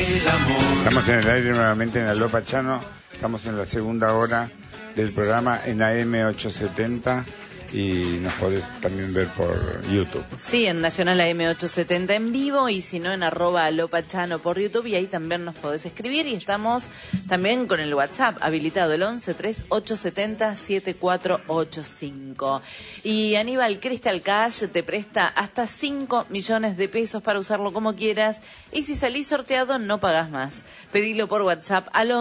Estamos en el aire nuevamente en Aló Pachano. Estamos en la segunda hora del programa en AM870 y nos podés también ver por YouTube. Sí, en Nacional AM870 en vivo y si no en @alopachano por YouTube, y ahí también nos podés escribir, y estamos también con el WhatsApp habilitado, el 11-3870-7485. Y Aníbal, Crystal Cash te presta hasta 5 millones de pesos para usarlo como quieras, y si salís sorteado no pagás más. Pedilo por WhatsApp al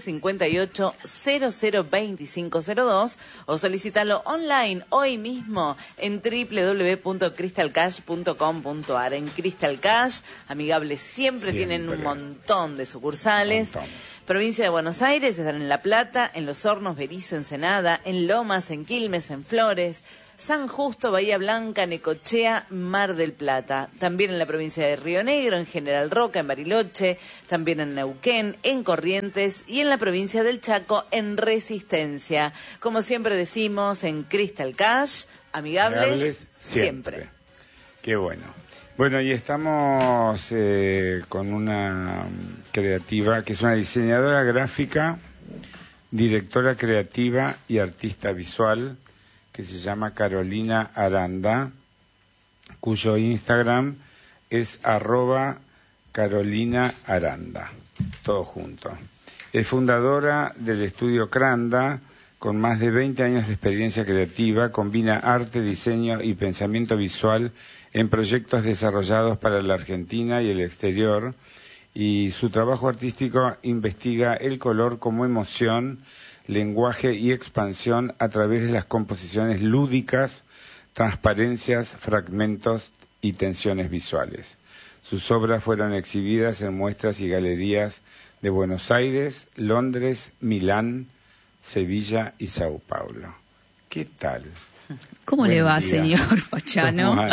11-58-002502 o solicítalo online hoy mismo en www.crystalcash.com.ar. En Crystal Cash, amigables siempre, tienen un montón de sucursales. Provincia de Buenos Aires, están en La Plata, en Los Hornos, Berisso, Ensenada, en Lomas, en Quilmes, en Flores, San Justo, Bahía Blanca, Necochea, Mar del Plata. También en la provincia de Río Negro, en General Roca, en Bariloche, también en Neuquén, en Corrientes y en la provincia del Chaco, en Resistencia. Como siempre decimos, en Crystal Cash, amigables siempre. Qué bueno. Bueno, y estamos con una creativa que es una diseñadora gráfica, directora creativa y artista visual, que se llama Carolina Aranda, cuyo Instagram es @Carolina Aranda, todo junto. Es fundadora del estudio Cranda, con más de 20 años de experiencia creativa, combina arte, diseño y pensamiento visual en proyectos desarrollados para la Argentina y el exterior, y su trabajo artístico investiga el color como emoción, lenguaje y expansión a través de las composiciones lúdicas, transparencias, fragmentos y tensiones visuales. Sus obras fueron exhibidas en muestras y galerías de Buenos Aires, Londres, Milán, Sevilla y Sao Paulo. ¿Qué tal? ¿Cómo le va, señor Pachano?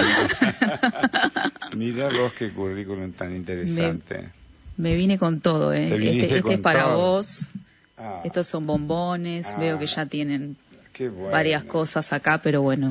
Mira vos qué currículum tan interesante. Me vine con todo, ¿eh? Este es para vos. Estos son bombones, veo que ya tienen varias cosas acá, pero bueno.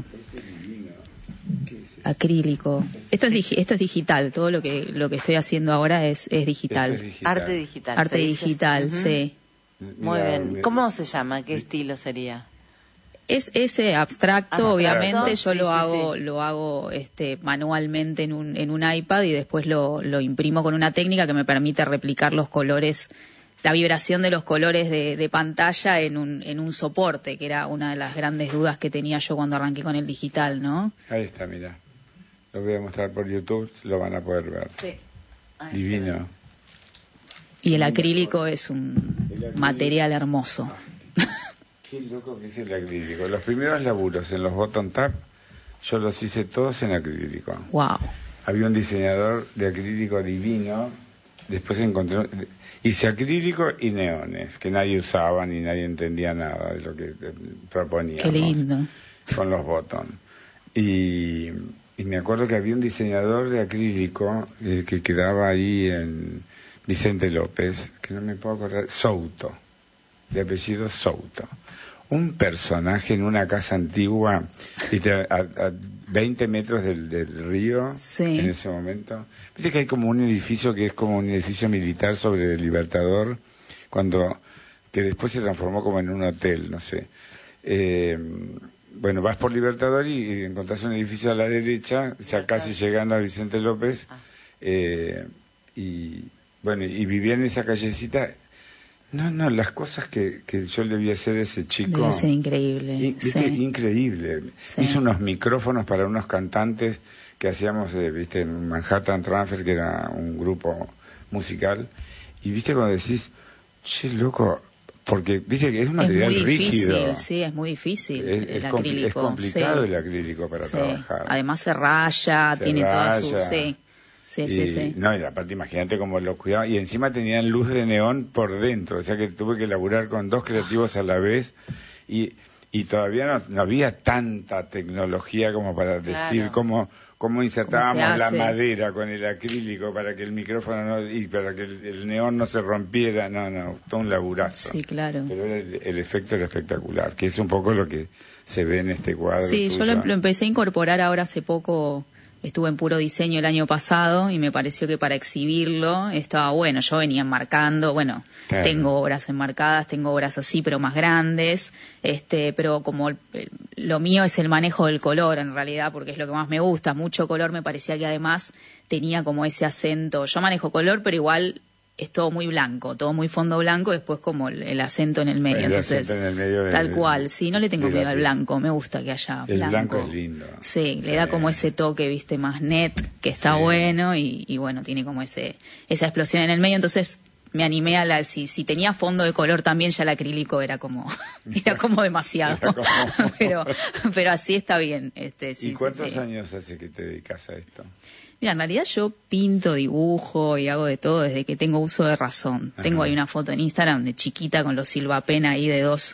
Acrílico. Esto es digital, todo lo que estoy haciendo ahora es digital. Arte digital. Arte digital, sí. Muy bien. ¿Cómo se llama? ¿Qué estilo sería? Es ese abstracto, obviamente. Yo lo hago manualmente en un iPad, y después lo imprimo con una técnica que me permite replicar los colores, la vibración de los colores de pantalla en un soporte, que era una de las grandes dudas que tenía yo cuando arranqué con el digital, ¿no? Ahí está, mira. Lo voy a mostrar por YouTube, lo van a poder ver. Sí. Divino. Y el acrílico es un material hermoso. Qué loco que es el acrílico. Los primeros laburos en los Bottom Tap, yo los hice todos en acrílico. Wow. Había un diseñador de acrílico divino. Después hice acrílico y neones, que nadie usaba ni nadie entendía nada de lo que proponíamos. Qué lindo. Con los Bottom. Y me acuerdo que había un diseñador de acrílico que quedaba ahí en Vicente López, que no me puedo acordar, Souto, de apellido Souto. Un personaje en una casa antigua, a 20 metros del río, sí. En ese momento. Viste que hay como un edificio que es como un edificio militar sobre el Libertador, que después se transformó como en un hotel, no sé. Bueno, vas por Libertador y encontrás un edificio a la derecha, ya casi llegando a Vicente López, y vivía en esa callecita. No, las cosas que yo le vi hacer a ese chico... Debe ser increíble. Increíble. Sí. Hizo unos micrófonos para unos cantantes que hacíamos, en Manhattan Transfer, que era un grupo musical, y viste cuando decís, che, loco, porque viste que es un material rígido. Sí, es muy difícil el acrílico. Es complicado, sí. El acrílico para trabajar. Además se raya, tiene toda su... Sí. No, y aparte imagínate cómo lo cuidaban. Y encima tenían luz de neón por dentro, o sea que tuve que laburar con dos creativos a la vez. Y todavía no había tanta tecnología como para decir cómo insertábamos la madera con el acrílico para que el micrófono y para que el neón no se rompiera. No, todo un laburazo. Sí, claro. Pero el efecto era espectacular, que es un poco lo que se ve en este cuadro. Sí, tuyo. Yo lo empecé a incorporar ahora hace poco estuve en puro diseño el año pasado y me pareció que para exhibirlo estaba bueno. Yo venía enmarcando, bueno, claro, tengo obras enmarcadas, tengo obras así, pero más grandes, pero como lo mío es el manejo del color en realidad, porque es lo que más me gusta, mucho color, me parecía que además tenía como ese acento. Yo manejo color, pero igual es todo muy blanco, todo muy fondo blanco, después como el acento en el medio. Entonces, en el medio tal cual, sí, no le tengo miedo al blanco, me gusta que haya blanco. El blanco es lindo. Sí, le da como ese toque, viste, más net, que está bueno, y bueno, tiene como esa explosión en el medio, entonces me animé a si tenía fondo de color también, ya el acrílico era como demasiado. pero así está bien. ¿Y cuántos años hace que te dedicas a esto? Mira, en realidad yo pinto, dibujo y hago de todo desde que tengo uso de razón. Ajá. Tengo ahí una foto en Instagram de chiquita con los Silvapen ahí de dos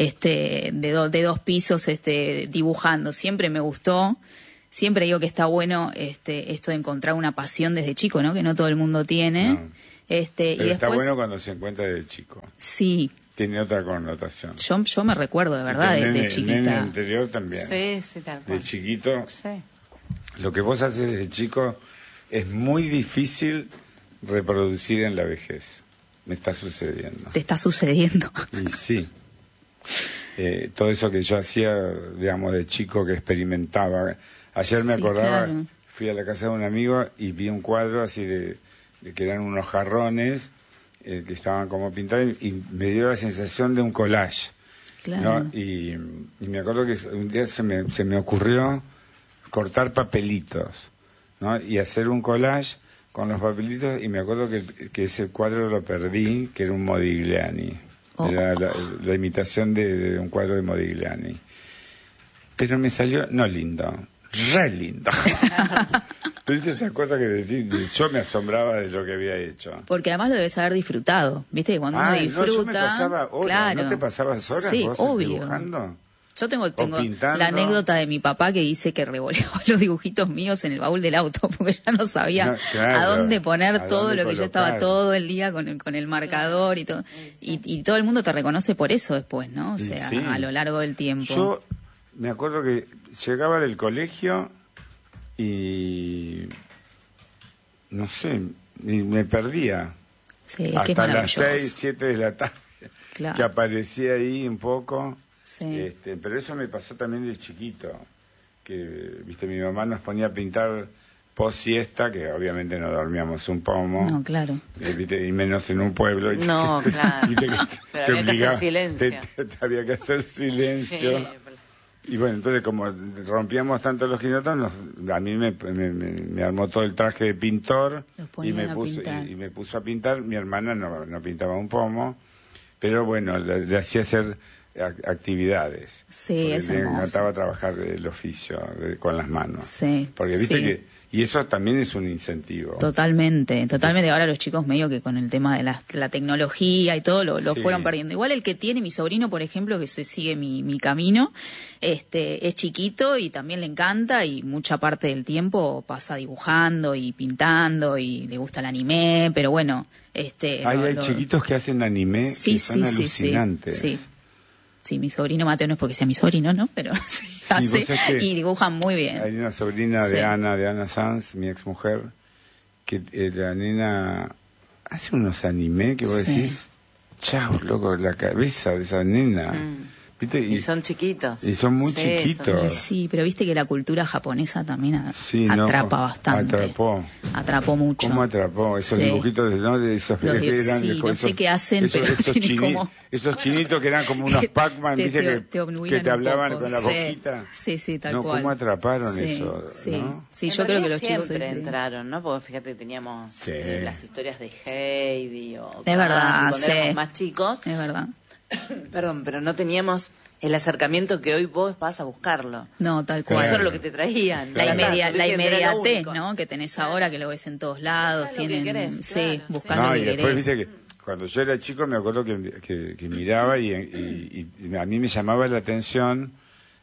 pisos, dibujando. Siempre me gustó. Siempre digo que está bueno esto de encontrar una pasión desde chico, ¿no? Que no todo el mundo tiene. No. Pero y después, está bueno cuando se encuentra desde chico. Sí. Tiene otra connotación. Yo me recuerdo de verdad desde chiquita. En el anterior también. Sí, tal cual. De chiquito. Sí. Lo que vos haces desde chico es muy difícil reproducir en la vejez. Me está sucediendo. ¿Te está sucediendo? Y sí. Todo eso que yo hacía, digamos, de chico, que experimentaba. Ayer me acordaba, claro, fui a la casa de un amigo y vi un cuadro así de que eran unos jarrones que estaban como pintados y me dio la sensación de un collage. Claro. ¿No? Y me acuerdo que un día se me ocurrió cortar papelitos, ¿no? Y hacer un collage con los papelitos, y me acuerdo que ese cuadro lo perdí, que era un Modigliani. Oh. Era la imitación de un cuadro de Modigliani. Pero me salió, no lindo, re lindo. ¿Viste esas cosas que decís? Yo me asombraba de lo que había hecho. Porque además lo debes haber disfrutado, ¿viste? Cuando uno disfruta... No, yo me pasaba horas, claro. ¿No te pasabas horas sí, vos obvio. Dibujando? Yo tengo la anécdota de mi papá que dice que revoleaba los dibujitos míos en el baúl del auto porque ya no sabía a dónde poner todo lo que yo estaba todo el día con el marcador y todo. Y todo el mundo te reconoce por eso después, ¿no? O sea, sí, a lo largo del tiempo. Yo me acuerdo que llegaba del colegio y no sé, me perdía. Sí, hasta las 6, 7 de la tarde, claro, que aparecía ahí un poco. Sí. Pero eso me pasó también de chiquito, que viste, mi mamá nos ponía a pintar post siesta, que obviamente no dormíamos un pomo. No, claro. ¿Viste? Y menos en un pueblo. No, claro. Pero había que hacer silencio. Te había que hacer silencio. Sí. Y bueno, entonces como rompíamos tanto los quinotos, a mí me armó todo el traje de pintor y me puso a pintar. Mi hermana no pintaba un pomo, pero bueno, le hacía hacer actividades. Sí, es hermoso. Me encantaba trabajar el oficio con las manos. Sí. Porque viste sí, y eso también es un incentivo. Totalmente. Ahora los chicos medio que con el tema de la tecnología y todo lo fueron perdiendo. Igual el que tiene mi sobrino, por ejemplo, que se sigue mi camino, es chiquito y también le encanta y mucha parte del tiempo pasa dibujando y pintando y le gusta el anime, pero bueno, hay chiquitos que hacen anime que son alucinantes. Sí. Sí, mi sobrino Mateo no es porque sea mi sobrino, ¿no? Pero sí, hace y dibujan muy bien. Hay una sobrina de Ana Sanz, mi exmujer, que la nena hace unos anime que vos decís, chau, loco, la cabeza de esa nena. ¿Viste? Y son chiquitos. Y son muy chiquitos. Sí, pero viste que la cultura japonesa también atrapa bastante. Atrapó mucho. ¿Cómo atrapó? Esos dibujitos, ¿no? De esos no sé qué hacen, pero esos chinitos que eran como unos Pac-Man, ¿viste? Que te hablaban con la boquita. Sí, tal cual. ¿Cómo atraparon eso? Sí, yo creo que los chicos siempre entraron, ¿no? Porque fíjate, teníamos las historias de Heidi o es verdad, cuando éramos más chicos. Es verdad. Perdón, pero no teníamos el acercamiento que hoy vos vas a buscarlo. No, tal cual. Eso era lo que te traían. La inmediatez, ¿no? Que tenés ahora, que lo ves en todos lados. Tienen, buscando lo que querés. Y después viste que cuando yo era chico me acuerdo que miraba y a mí me llamaba la atención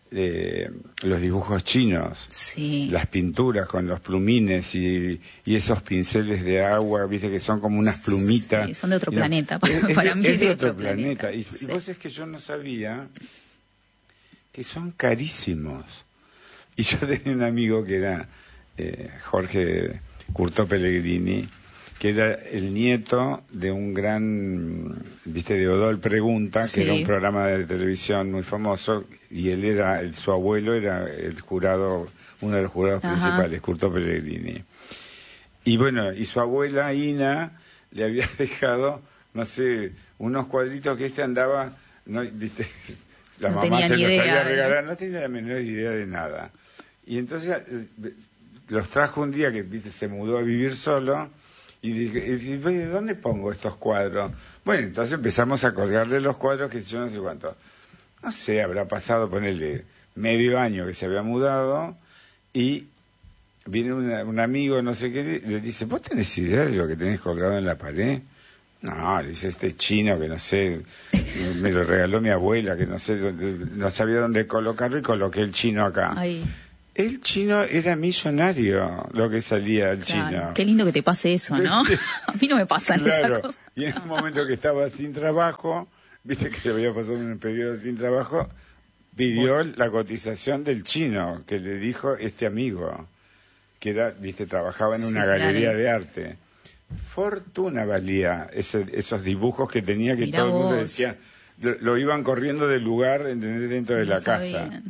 los dibujos chinos, las pinturas con los plumines y esos pinceles de agua, viste que son como unas plumitas. Sí, son de otro planeta, para mí es de otro planeta. Y vos es que yo no sabía que son carísimos. Y yo tenía un amigo que era Jorge Curto Pellegrini, que era el nieto de un gran, de Odol Pregunta, que era un programa de televisión muy famoso, y él era, su abuelo era el jurado, uno de los jurados principales, Curto Pellegrini. Y bueno, y su abuela Ina le había dejado, no sé, unos cuadritos que andaba, no, la mamá se los había regalado, no tenía la menor idea de nada. Y entonces los trajo un día que se mudó a vivir solo, y dije, ¿de dónde pongo estos cuadros? Bueno, entonces empezamos a colgarle los cuadros, que yo no sé cuánto. No sé, habrá pasado, ponerle medio año que se había mudado, y viene un amigo, no sé qué, le dice, ¿vos tenés idea de lo que tenés colgado en la pared? No, le dice, este chino que no sé, me lo regaló mi abuela, que no sé, no sabía dónde colocarlo, y coloqué el chino acá. Ay. El chino era millonario, lo que salía el chino. Qué lindo que te pase eso, ¿no? A mí no me pasan esas cosas. Y en un momento que estaba sin trabajo, viste que se había pasado un periodo sin trabajo, pidió la cotización del chino, que le dijo este amigo, que era, trabajaba en una galería de arte. Fortuna valía esos dibujos que tenía, que mirá todo el mundo decía, lo iban corriendo del lugar, ¿entendés? Dentro de la casa.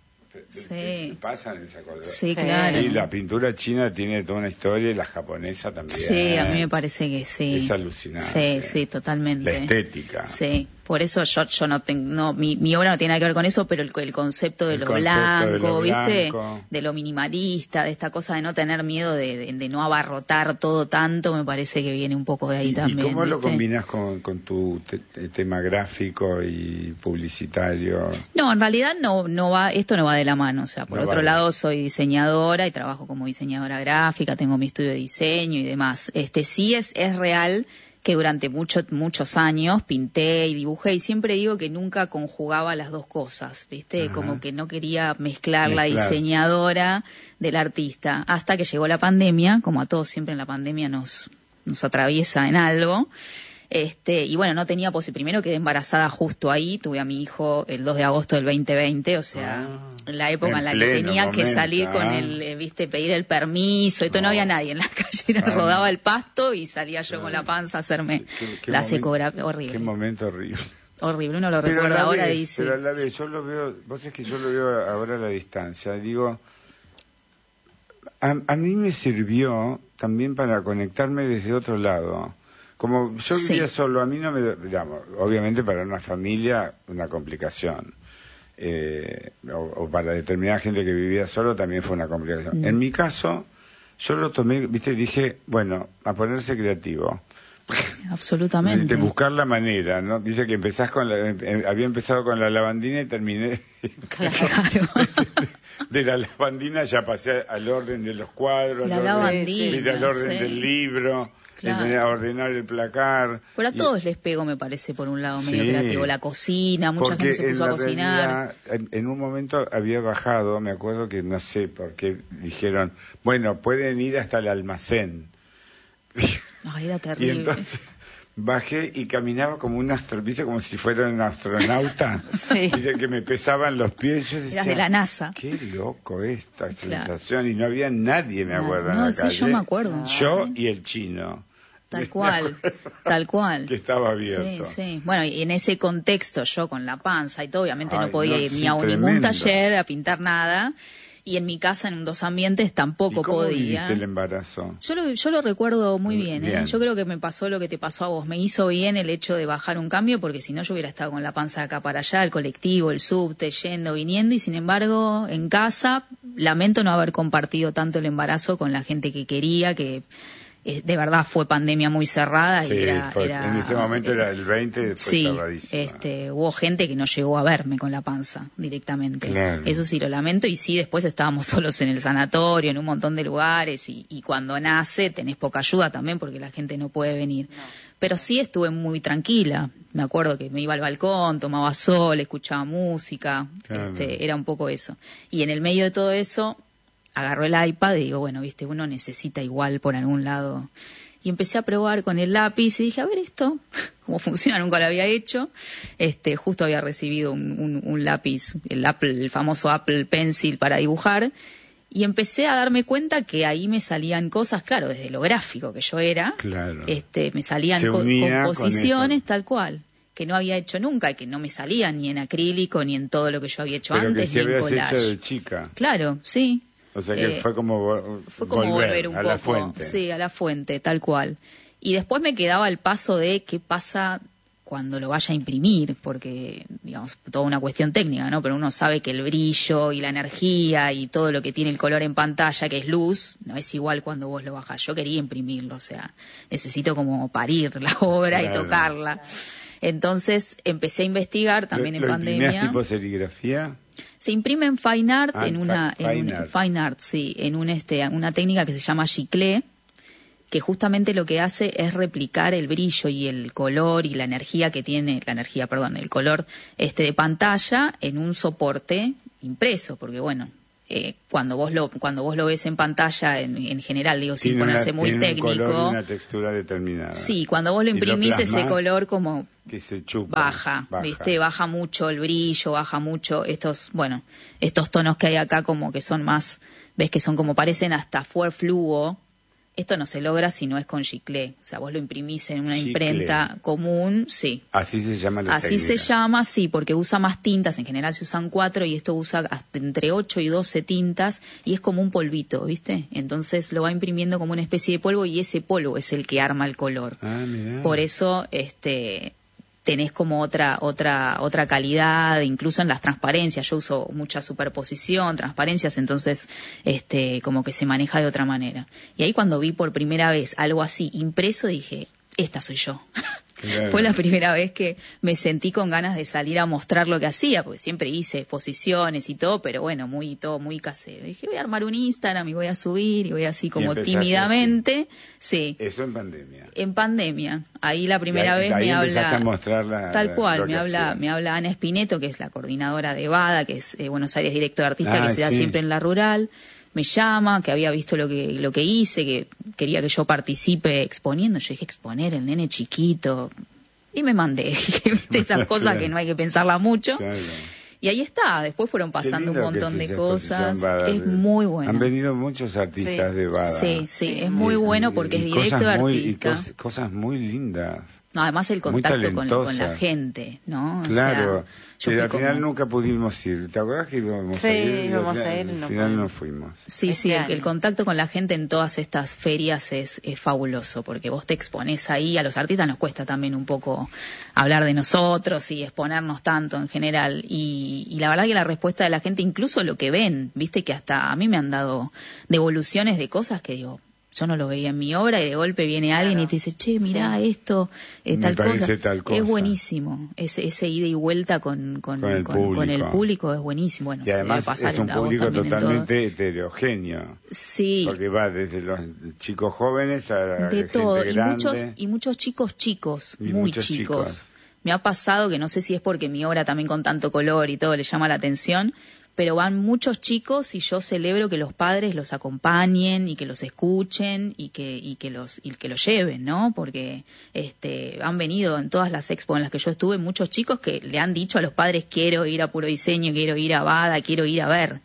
Sí. Pasan esa cosa. Sí, claro. Sí, la pintura china tiene toda una historia, y la japonesa también. Sí, a mí me parece que sí. Es alucinante. Sí, totalmente. La estética. Sí, por eso yo no tengo, mi obra no tiene nada que ver con eso, pero el concepto de lo blanco, ¿viste? De lo minimalista, de esta cosa de no tener miedo de no abarrotar todo tanto, me parece que viene un poco de ahí también. ¿Y cómo ¿viste? lo combinas con tu tema gráfico y publicitario? No, en realidad esto no va de la mano. O sea, por otro lado, soy diseñadora y trabajo como diseñadora gráfica, tengo mi estudio de diseño y demás. Sí es real que durante muchos años pinté y dibujé, y siempre digo que nunca conjugaba las dos cosas, ¿viste? Como que no quería mezclar la diseñadora del artista, hasta que llegó la pandemia. Como a todos siempre en la pandemia nos atraviesa en algo. Y bueno, no tenía primero quedé embarazada justo ahí, tuve a mi hijo el 2 de agosto del 2020, o sea, en la época en la que tenía que salir con pedir el permiso, no había nadie en la calle, rodaba el pasto y salía yo con la panza a hacerme la ecografía. Horrible. Qué momento horrible. Horrible, uno lo recuerda ahora y dice... Pero a la vez, yo lo veo, vos sabés que yo lo veo ahora a la distancia, digo, a mí me sirvió también para conectarme desde otro lado. Como yo vivía solo, a mí no me... Digamos, obviamente para una familia, una complicación. O para determinada gente que vivía solo también fue una complicación. En mi caso, yo lo tomé, dije, bueno, a ponerse creativo. Absolutamente. De buscar la manera, ¿no? Dice que había empezado con la lavandina y terminé... Claro. De la lavandina ya pasé al orden de los cuadros, al orden del libro... Claro. A ordenar el placar. Pero a todos les pego, me parece, por un lado medio creativo. La cocina, mucha gente se puso a cocinar. En un momento había bajado, me acuerdo que no sé por qué dijeron, bueno, pueden ir hasta el almacén. Ay, era terrible. Y entonces bajé y caminaba como como si fuera un astronauta. Dice que me pesaban los pies. Yo decía, eras de la NASA. Qué loco esta sensación. Y no había nadie, me acuerdo, en la sí, calle. yo me acuerdo. Yo y el chino. Tal cual. Que estaba abierto. Sí. Bueno, y en ese contexto, yo con la panza y todo, obviamente no podía ir ni a ningún taller a pintar nada. Y en mi casa, en 2 ambientes, tampoco podía. ¿Cómo viviste el embarazo? Yo lo recuerdo muy bien. Yo creo que me pasó lo que te pasó a vos. Me hizo bien el hecho de bajar un cambio, porque si no yo hubiera estado con la panza de acá para allá, el colectivo, el subte, yendo, viniendo, y sin embargo, en casa, lamento no haber compartido tanto el embarazo con la gente que quería, que... de verdad fue pandemia muy cerrada. En ese momento era el 20, después cerradísima. Hubo gente que no llegó a verme con la panza directamente. Claro. Eso sí lo lamento, y sí, después estábamos solos en el sanatorio, en un montón de lugares, y cuando nace tenés poca ayuda también porque la gente no puede venir. No. Pero sí estuve muy tranquila. Me acuerdo que me iba al balcón, tomaba sol, escuchaba música, claro. Era un poco eso. Y en el medio de todo eso... agarró el iPad y digo, bueno, uno necesita igual por algún lado. Y empecé a probar con el lápiz y dije, a ver esto, cómo funciona, nunca lo había hecho. Justo había recibido un lápiz, el famoso Apple Pencil para dibujar. Y empecé a darme cuenta que ahí me salían cosas, claro, desde lo gráfico que yo era, me salían composiciones tal cual, que no había hecho nunca y que no me salían ni en acrílico ni en todo lo que yo había hecho antes, que ni en collage. Hecho de chica. Claro, sí. O sea que fue como volver un a poco, la fuente. Sí, a la fuente, tal cual. Y después me quedaba el paso de qué pasa cuando lo vaya a imprimir, porque, digamos, toda una cuestión técnica, ¿no? Pero uno sabe que el brillo y la energía y todo lo que tiene el color en pantalla, que es luz, no es igual cuando vos lo bajás. Yo quería imprimirlo, o sea, necesito como parir la obra y tocarla. Entonces empecé a investigar también en pandemia. ¿Imprimías tipo serigrafía? Se imprime en Fine Art, Fine Art, sí, en una técnica que se llama giclée, que justamente lo que hace es replicar el brillo y el color y la energía que tiene, el color de pantalla en un soporte impreso, porque bueno, cuando vos lo ves en pantalla en general, digo, sin ponerse muy técnico, un color y una textura determinada. Sí, cuando vos lo imprimís ese color como que se chupa, baja, ¿viste? Baja mucho el brillo, baja mucho estos tonos que hay acá como que son más, ves que son como parecen hasta fluo. Esto no se logra si no es con giclée. O sea, vos lo imprimís en una imprenta común, sí. Así se llama la Así técnica. Se llama, sí, porque usa más tintas. En general se usan 4 y esto usa hasta entre 8 y 12 tintas y es como un polvito, ¿viste? Entonces lo va imprimiendo como una especie de polvo y ese polvo es el que arma el color. Mirá. Por eso, tenés como otra calidad, incluso en las transparencias. Yo uso mucha superposición, transparencias, entonces como que se maneja de otra manera. Y ahí cuando vi por primera vez algo así impreso, dije, esta soy yo. Claro. Fue la primera vez que me sentí con ganas de salir a mostrar lo que hacía, porque siempre hice exposiciones y todo, pero bueno, todo muy casero. Dije, voy a armar un Instagram y voy a subir y voy así como tímidamente. Sí. Eso en pandemia. En pandemia. Ahí la primera vez me habla. A mostrar tal cual, me habla Ana Espineto, que es la coordinadora de BADA, que es Buenos Aires Directo de Artista, que se da siempre en la rural. Me llama, que había visto lo que hice, que quería que yo participe exponiendo. Yo dije, exponer el nene chiquito. Y me mandé. ¿Viste? Esas cosas que no hay que pensarla mucho. Claro. Y ahí está. Después fueron pasando un montón de cosas. Es muy bueno. Han venido muchos artistas de BADA. Sí, es muy bueno porque es directo de artista. Cosas muy lindas. No, además el contacto con la gente, ¿no? Claro. O sea, al final nunca pudimos ir. ¿Te acuerdas que íbamos a ir? Sí, íbamos a ir. Al final no fuimos. Sí, el contacto con la gente en todas estas ferias es fabuloso, porque vos te exponés ahí. A los artistas nos cuesta también un poco hablar de nosotros y exponernos tanto en general. Y la verdad que la respuesta de la gente, incluso lo que ven, viste que hasta a mí me han dado devoluciones de cosas que digo, yo no lo veía en mi obra y de golpe viene alguien y te dice, che, mirá esto, tal cosa. Es buenísimo. Ese ida y vuelta con el público es buenísimo. Bueno, y además es un público totalmente heterogéneo. Sí. Porque va desde los chicos jóvenes a de gente todo. grande. Y muchos chicos, muy chicos. Me ha pasado que no sé si es porque mi obra también con tanto color y todo le llama la atención, pero van muchos chicos y yo celebro que los padres los acompañen y que los escuchen y que los lleven, ¿no? Porque han venido en todas las expos en las que yo estuve muchos chicos que le han dicho a los padres, quiero ir a Puro Diseño, quiero ir a BADA, quiero ir a ver.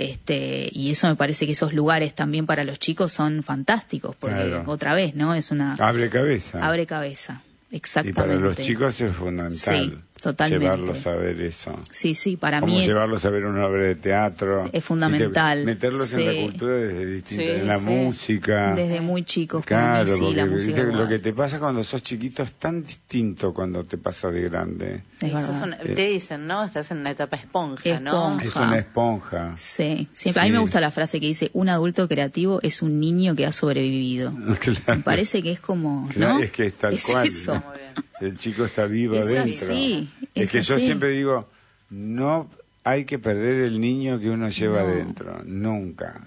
Y eso me parece que esos lugares también para los chicos son fantásticos, porque otra vez, ¿no? Es una abre cabeza, exactamente. Y para los chicos es fundamental. Sí. Totalmente. Llevarlos a ver eso. Sí, para mí llevarlos a ver una obra de teatro. Es fundamental. Meterlos en la cultura desde distintas, en la música. Desde muy chicos. Claro, para mí, la música lo que te pasa cuando sos chiquito es tan distinto cuando te pasa de grande. Te dicen, ¿no? Estás en una etapa esponja, ¿no? Es una esponja. Sí, siempre. A mí me gusta la frase que dice, un adulto creativo es un niño que ha sobrevivido. Claro. Me parece que es como, claro, ¿no? Es que es tal cual. Eso. ¿no? El chico está vivo adentro. Es que yo siempre digo, no hay que perder el niño que uno lleva adentro. Nunca.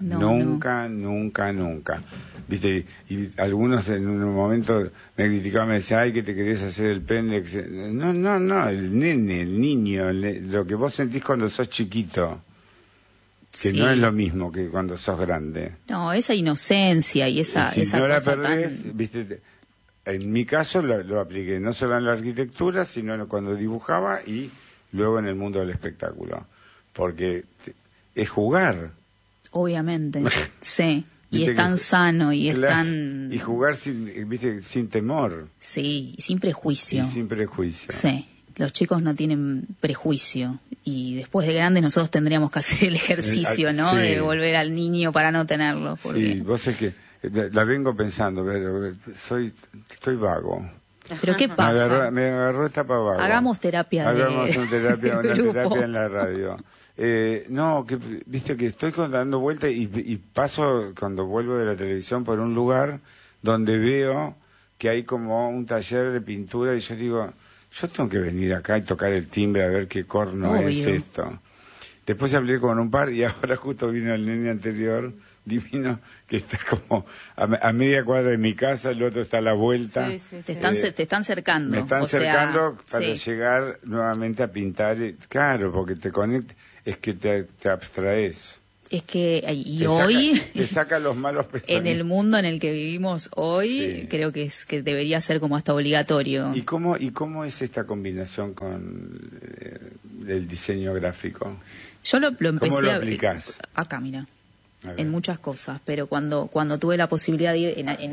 ¿Viste? Y algunos en un momento me criticaban, me decían, ay, que te querías hacer el pendex. No, el niño, lo que vos sentís cuando sos chiquito. Que no es lo mismo que cuando sos grande. No, esa inocencia y esa si no cosa la perdés, ¿viste? En mi caso lo apliqué no solo en la arquitectura, sino cuando dibujaba y luego en el mundo del espectáculo. Porque es jugar. Obviamente, sí. Y Viste es tan sano y claro, es tan... Y jugar sin temor. Sí, y sin prejuicio. Y sin prejuicio. Sí, los chicos no tienen prejuicio. Y después de grandes nosotros tendríamos que hacer el ejercicio, ¿no? Sí. De volver al niño para no tenerlo. Porque... Sí, vos sé que la vengo pensando, pero estoy vago. ¿Pero qué pasa? Me agarró etapa vago. Hagamos terapia Hagamos una terapia grupo. en la radio. No, que viste que estoy dando vueltas y paso cuando vuelvo de la televisión por un lugar donde veo que hay como un taller de pintura y yo digo, yo tengo que venir acá y tocar el timbre a ver qué corno Obvio. es esto. Después hablé con un par y ahora justo vino el nene anterior, divino, que está como a media cuadra de mi casa, el otro está a la vuelta. Sí, sí, sí. Te están cercando. Me están o sea, cercando para sí. llegar nuevamente a pintar. Claro, porque te conectas, es que te abstraes. Es que hoy, Te saca los malos pensamientos. en el mundo en el que vivimos hoy, Sí. creo que debería ser como hasta obligatorio. ¿Y cómo es esta combinación con el diseño gráfico? Yo lo empecé ¿Cómo lo aplicás? Acá, mira. A ver. En muchas cosas, pero cuando tuve la posibilidad de ir acá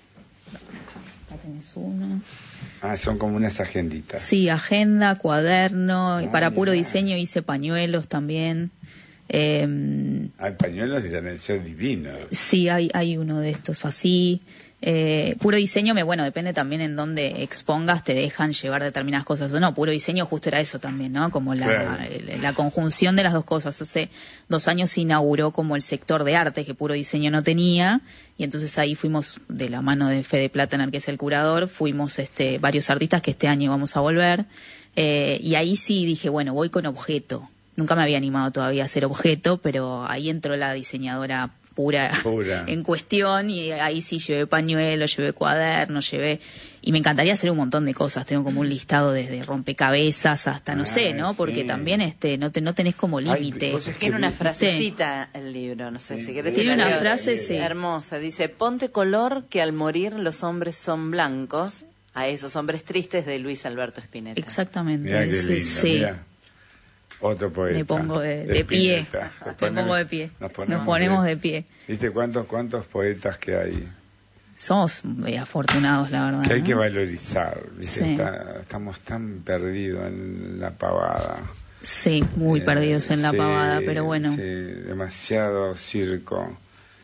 tenés uno. Son como unas agenditas. Sí, agenda, cuaderno, y para puro mirá. diseño hice pañuelos también. Hay pañuelos deben ser divinos. Sí, hay uno de estos así. Puro diseño, bueno, depende también en dónde expongas, te dejan llevar determinadas cosas o no. Puro diseño justo era eso también, ¿no? Como Claro. la conjunción de las dos cosas. Hace 2 años se inauguró como el sector de arte que puro diseño no tenía, y entonces ahí fuimos de la mano de Fede Platener, que es el curador, fuimos varios artistas que este año vamos a volver, y ahí sí dije, bueno, voy con objeto. Nunca me había animado todavía a hacer objeto, pero ahí entró la diseñadora pura en cuestión, y ahí sí llevé pañuelos, llevé cuadernos, y me encantaría hacer un montón de cosas. Tengo como un listado desde rompecabezas hasta no sé, ¿no? Porque sí. también no tenés como límite. cosas que Tiene una vi- frasecita el libro, no sé si querés. Tiene te la una leo. frase, sí. Hermosa, dice: ponte color que al morir los hombres son blancos, a esos hombres tristes, de Luis Alberto Spinetta. Exactamente. Mirá qué Sí, lindo, sí. mirá. Otro poeta. Me pongo de pie. Spinetta. Me pongo de pie. Nos Nos ponemos de pie. ¿Viste cuántos poetas que hay? Somos afortunados, la verdad. Que hay ¿no? que valorizar. ¿Viste? Sí. Estamos tan perdidos en la pavada. Sí, muy perdidos en la Sí, pavada, pero bueno. sí, demasiado circo.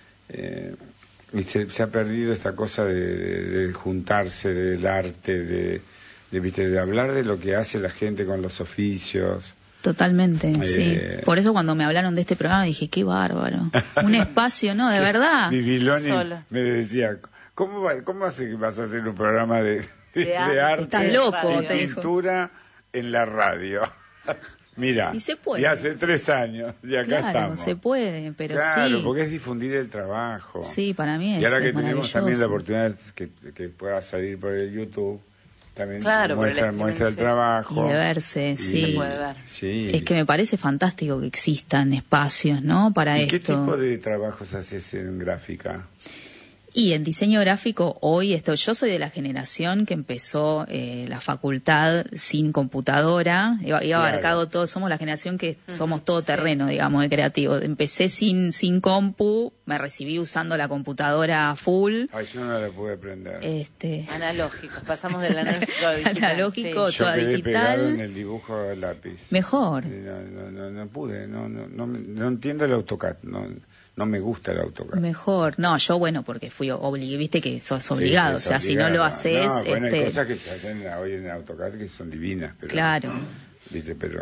Y se ha perdido esta cosa de juntarse, del arte, ¿viste? De hablar de lo que hace la gente con los oficios. Totalmente, sí. Por eso cuando me hablaron de este programa dije, qué bárbaro. Un espacio, ¿no? De verdad. Viviloni Solo. me decía, ¿cómo hace que vas a hacer un programa de arte? arte Estás loco, y te dijo. pintura en la radio? Mira, Y se puede. y hace 3 años, y acá Claro, estamos. se puede, pero Claro, sí. porque es difundir el trabajo. Sí, para mí Y ahora que es tenemos también la maravilloso. oportunidad que pueda salir por el YouTube, también Claro, por el muestra streaming, el sí. trabajo. Y de verse, sí. Se puede ver. Sí. Es que me parece fantástico que existan espacios, ¿no? Para ¿Y esto. qué tipo de trabajos haces en gráfica? Y en diseño gráfico hoy yo soy de la generación que empezó la facultad sin computadora, iba Claro. abarcado todo, somos la generación que somos todo terreno, digamos, de creativo. Empecé sin compu, me recibí usando la computadora full. Ay, yo no la pude aprender. Analógicos, pasamos del analógico al digital. Analógico, Sí. Yo toda quedé digital. pegado en el dibujo a lápiz. Mejor. No pude, no entiendo el AutoCAD, no me gusta el AutoCAD. Mejor. No, yo porque fui viste que sos obligado, Sí, o sea, si no lo haces, No, bueno, hay cosas que se hacen hoy en AutoCAD que son divinas, pero... claro. ¿Viste? Pero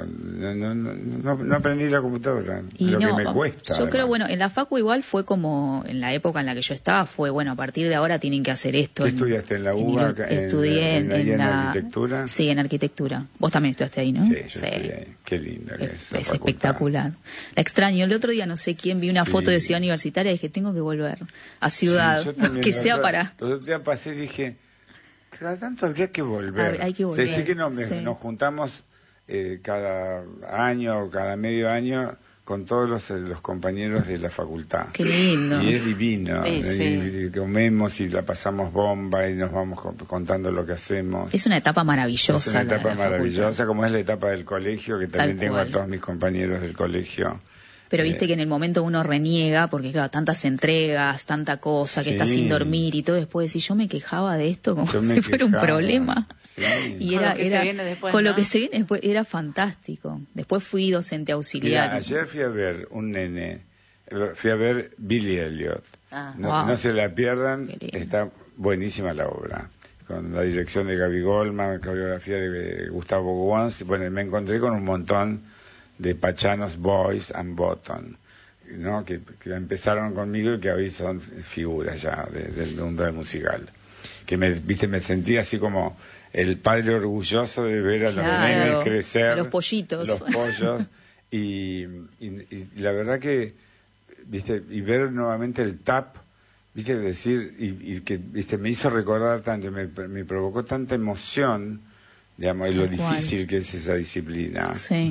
no aprendí la computadora, Y lo no, que me cuesta. yo además. creo, en la facu igual fue como, en la época en la que yo estaba, fue, a partir de ahora tienen que hacer esto. ¿Qué estudiaste en la UBA? Estudié en la arquitectura? Sí, en arquitectura. Vos también estudiaste ahí, ¿no? Sí, yo estudié ahí. Qué linda que es esa Es facultad. espectacular. La extraño. El otro día no sé quién, vi una Sí. foto de Ciudad Universitaria y dije, tengo que volver a Ciudad, Sí, yo también, que sea para... Los otros días pasé y dije, cada tanto habría que volver. Hay que volver, Decir que sí. nos juntamos cada año o cada medio año con todos los compañeros de la facultad. Qué lindo. Y es divino. Sí, sí. Y comemos y la pasamos bomba y nos vamos contando lo que hacemos. Es una etapa maravillosa. Es una etapa la facultad. maravillosa, como es la etapa del colegio, que también Tal tengo cual. a todos mis compañeros del colegio. Pero viste que en el momento uno reniega, porque claro, tantas entregas, tanta cosa, que está sin dormir y todo, después decir, yo me quejaba de esto como si fuera un problema. Sí. Y era con lo que se viene después, era fantástico. Después fui docente auxiliar. Mira, ayer fui a ver un nene, fui a ver Billy Elliot. No se la pierdan, está buenísima la obra. Con la dirección de Gaby Goldman, coreografía de Gustavo Gons. Bueno, me encontré con un montón de Pachanos Boys and Bottom, ¿no? que empezaron conmigo y que hoy son figuras ya del mundo del musical. Que me sentí así como el padre orgulloso de ver a los nenes crecer. A los pollitos. Los pollos. y la verdad que, viste, y ver nuevamente el tap, viste, decir, y que, viste, me hizo recordar tanto, me provocó tanta emoción, digamos, lo difícil que es esa disciplina. Sí.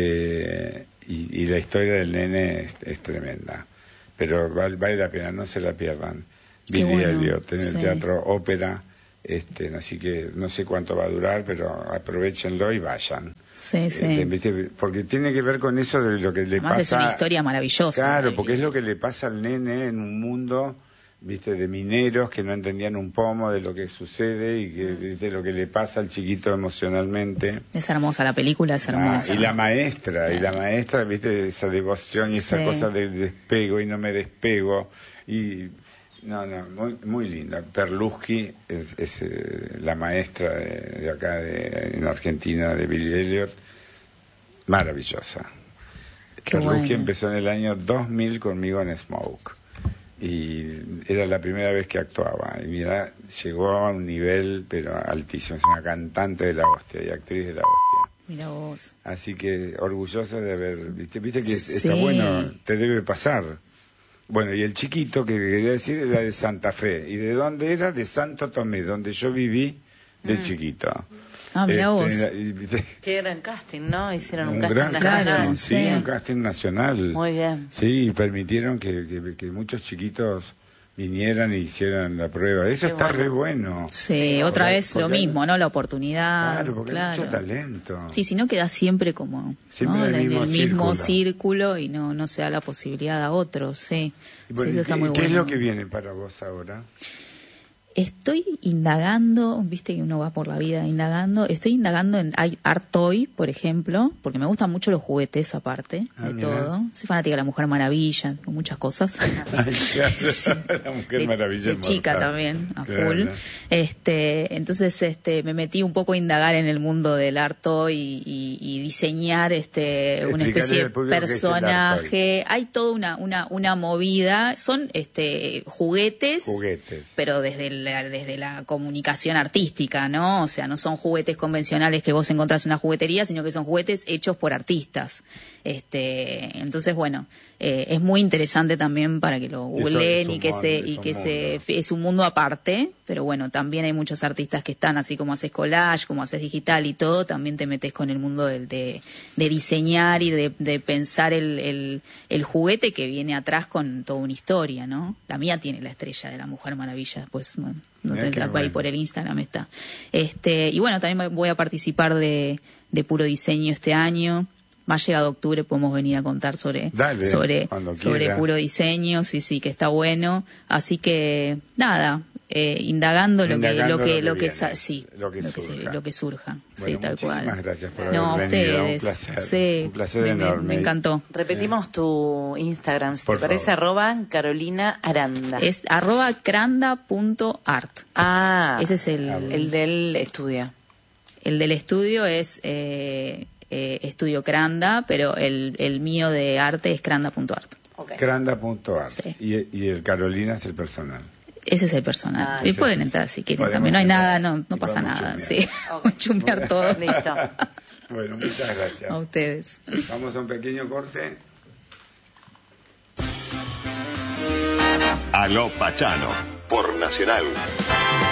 Y la historia del nene es tremenda, pero vale la pena, no se la pierdan. Billy Elliot en el Teatro Ópera, así que no sé cuánto va a durar, pero aprovechenlo y vayan. Sí. Porque tiene que ver con eso de lo que le pasa. Es una historia maravillosa. Claro, porque es lo que le pasa al nene en un mundo, viste, de mineros que no entendían un pomo de lo que sucede y que, viste, lo que le pasa al chiquito emocionalmente. Es hermosa la película, es hermosa. Y la maestra, viste, esa devoción y esa cosa de despego y no me despego. Y muy, muy linda. Perlusky es la maestra de acá en Argentina, de Billy Elliot, maravillosa. Perlusky empezó en el año 2000 conmigo en Smoke. Y era la primera vez que actuaba. Y mira, llegó a un nivel, pero altísimo. Es una cantante de la hostia y actriz de la hostia. Mira vos. Así que orgullosa de haber... Viste que está bueno, te debe pasar. Bueno, y el chiquito, que quería decir, era de Santa Fe. ¿Y de dónde era? De Santo Tomé, donde yo viví de chiquito. Mira vos. Qué gran casting, ¿no? Hicieron un casting nacional. Sí, un casting nacional. Muy bien. Sí, permitieron que muchos chiquitos vinieran y hicieran la prueba. Eso está re bueno. Sí, otra vez lo mismo, ¿no? La oportunidad. Claro, porque hay mucho talento. Sí, si no queda siempre como en el mismo círculo y no se da la posibilidad a otros, sí. Bueno, eso está muy bueno. ¿Qué es lo que viene para vos ahora? Estoy indagando, viste que uno va por la vida indagando, estoy indagando en Art Toy, por ejemplo, porque me gustan mucho los juguetes aparte de todo. Soy fanática de la Mujer Maravilla, con muchas cosas. Sí. La Mujer Maravilla de chica también, a full. Entonces me metí un poco a indagar en el mundo del Art Toy y diseñar una especie de personaje. Hay toda una movida, son juguetes, pero desde la comunicación artística, ¿no? O sea, no son juguetes convencionales que vos encontrás en una juguetería, sino que son juguetes hechos por artistas. Entonces, bueno, es muy interesante también para que lo googleen es un mundo aparte, pero bueno, también hay muchos artistas que están, así como haces collage, como haces digital y todo, también te metes con el mundo de diseñar y de pensar el juguete que viene atrás con toda una historia, ¿no? La mía tiene la estrella de la Mujer Maravilla, pues bueno, ahí por el Instagram está. Y bueno, también voy a participar de Puro Diseño este año. Más llegado octubre podemos venir a contar sobre Puro Diseño, sí, que está bueno. Así que nada, indagando lo que surja. Bueno, sí, tal cual. Muchísimas gracias por haber venido. Un placer. Sí, un placer enorme. Me encantó. Repetimos tu Instagram, si te parece, @Carolina Aranda. Es @cranda.art. Ese es el del estudio. El del estudio es Estudio Cranda, pero el mío de arte es cranda.art. Okay. Cranda.art. Sí. Y el Carolina es el personal. Ese es el personal. Y pueden entrar si quieren también. No hay nada, no pasa nada. Sí, chumbear todo. Listo. Bueno, muchas gracias. A ustedes. Vamos a un pequeño corte. Aló Pachano, por Nacional.